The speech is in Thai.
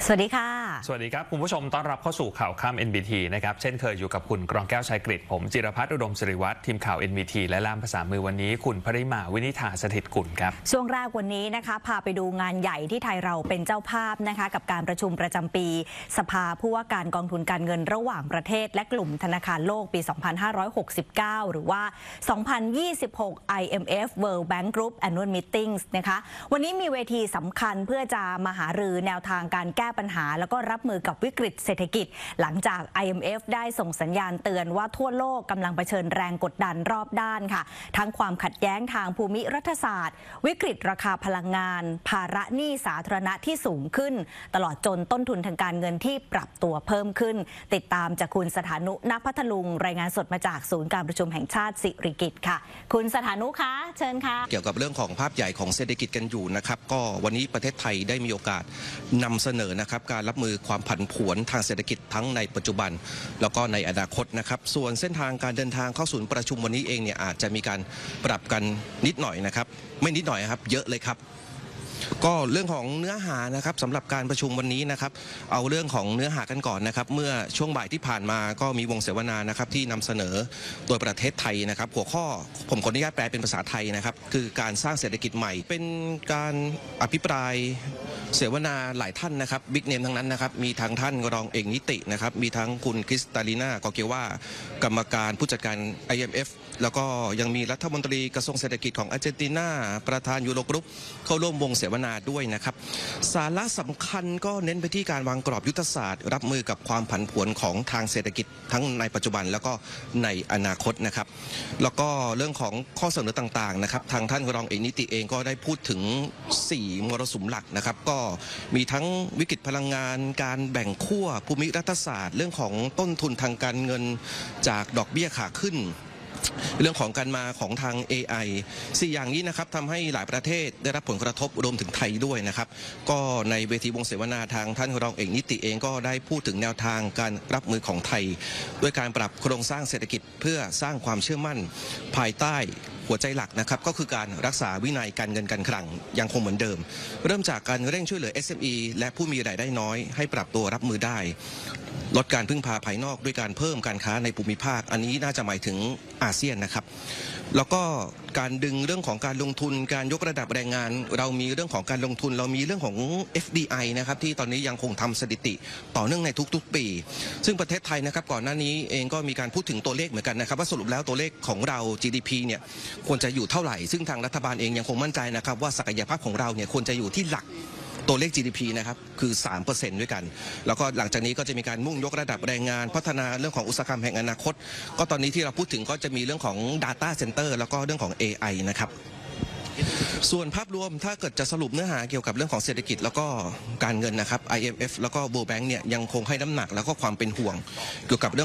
สวัสดีค่ะสวัสดีครับคุณผู้ชมต้อนรับเข้าสู่ข่าวค่ำ NBT นะครับเช่นเคยอยู่กับคุณกรองแก้วชัยกฤษผมจิรพัฒน์อุดมศิริวัฒน์ทีมข่าว NBT และล่ามภาษามือวันนี้คุณพริมาวินิธาสถิตกุลครับช่วงแรกวันนี้นะคะพาไปดูงานใหญ่ที่ไทยเราเป็นเจ้าภาพนะคะกับการประชุมประจำปีสภาผู้ว่าการกองทุนการเงินระหว่างประเทศและกลุ่มธนาคารโลกปี 2569 หรือว่า 2026 IMF World Bank Group Annual Meetings นะคะวันนี้มีเวทีสำคัญเพื่อจะมาหารือแนวทางการแก้ปัญหาแล้วก็รับมือกับวิกฤตเศรษฐกิจหลังจาก IMF ได้ส่งสัญญาณเตือนว่าทั่วโลกกำลังเผชิญแรงกดดันรอบด้านค่ะทั้งความขัดแย้งทางภูมิรัฐศาสตร์วิกฤตราคาพลังงานภาระหนี้สาธารณะที่สูงขึ้นตลอดจนต้นทุนทางการเงินที่ปรับตัวเพิ่มขึ้นติดตามจากคุณสถานุ ณ พัทลุงรายงานสดมาจากศูนย์การประชุมแห่งชาติสิริกิติ์ค่ะคุณสถานุคะเชิญค่ะเกี่ยวกับเรื่องของภาพใหญ่ของเศรษฐกิจกันอยู่นะครับก็วันนี้ประเทศไทยได้มีโอกาสนำเสนอนะครับการรับมือความผันผวนทางเศรษฐกิจทั้งในปัจจุบันแล้วก็ในอนาคตนะครับส่วนเส้นทางการเดินทางเข้าศูนย์ประชุมวันนี้เองเนี่ยอาจจะมีการปรับกันนิดหน่อยนะครับไม่นิดหน่อยครับเยอะเลยครับก็เรื่องของเนื้อหานะครับสำหรับการประชุมวันนี้นะครับเอาเรื่องของเนื้อหากันก่อนนะครับเมื่อช่วงบ่ายที่ผ่านมาก็มีวงเสวนานะครับที่นำเสนอโดยประเทศไทยนะครับหัวข้อผมขออนุญาตแปลเป็นภาษาไทยนะครับคือการสร้างเศรษฐกิจใหม่เป็นการอภิปรายเสวนาหลายท่านนะครับบิ๊กเนมทั้งนั้นนะครับมีทั้งท่านรองเอกนิตินะครับมีทั้งคุณคริสตาลีนากอเกว่ากรรมการผู้จัดการ IMF แล้วก็ยังมีรัฐมนตรีกระทรวงเศรษฐกิจของอาร์เจนตินาประธานยูโรกรุ๊ปเข้าร่วมวงเสวนาด้วยนะครับสาระสำคัญก็เน้นไปที่การวางกรอบยุทธศาสตร์รับมือกับความผันผวนของทางเศรษฐกิจทั้งในปัจจุบันแล้วก็ในอนาคตนะครับแล้วก็เรื่องของข้อเสนอต่างๆนะครับทางท่านรองเอกนิติเองก็ได้พูดถึง4มรสุมหลักนะครับก็มีทั้งวิกฤตพลังงานการแบ่งขั้วภูมิรัฐศาสตร์เรื่องของต้นทุนทางการเงินจากดอกเบี้ยขาขึ้นเรื่องของการมาของทาง AI 4 อย่างนี้นะครับทำให้หลายประเทศได้รับผลกระทบรวมถึงไทยด้วยนะครับก็ในเวทีวงเสวนาทางท่านรองเอกนิติเองก็ได้พูดถึงแนวทางการรับมือของไทยด้วยการปรับโครงสร้างเศรษฐกิจเพื่อสร้างความเชื่อมั่นภายใต้หัวใจหลักนะครับก็คือการรักษาวินัยการเงินการคลังยังคงเหมือนเดิมเริ่มจากการเร่งช่วยเหลือ SME และผู้มีรายได้น้อยให้ปรับตัวรับมือได้ลดการพึ่งพาภายนอกด้วยการเพิ่มการค้าในภูมิภาคอันนี้น่าจะหมายถึงอาเซียนนะครับแล้วก็การดึงเรื่องของการลงทุนการยกระดับแรงงานเรามีเรื่องของการลงทุนเรามีเรื่องของ FDI นะครับที่ตอนนี้ยังคงทำสถิติต่อเนื่องในทุกๆปีซึ่งประเทศไทยนะครับก่อนหน้านี้เองก็มีการพูดถึงตัวเลขเหมือนกันนะครับว่าสรุปแล้วตัวเลขของเรา GDP เนี่ยควรจะอยู่เท่าไหร่ซึ่งทางรัฐบาลเองยังคงมั่นใจนะครับว่าศักยภาพของเราเนี่ยควรจะอยู่ที่หลักตัวเลข GDP นะครับคือ 3% ด้วยกันแล้วก็หลังจากนี้ก็จะมีการมุ่งยกระดับแรงงานพัฒนาเรื่องของอุตสาหกรรมแห่งอนาคตก็ตอนนี้ที่เราพูดถึงก็จะมีเรื่องของ Data Center แล้วก็เรื่องของ AI นะครับส่วนภาพรวมถ้าเกิดจะสรุปเนื้อหาเกี่ยวกับเรื่องของเศรษฐกิจแล้วก็การเงินนะครับ IMF แล้วก็ World Bank เนี่ยยังคงให้น้ำหนักแล้วก็ความเป็นห่วงเกี่ยวกับเรื่อง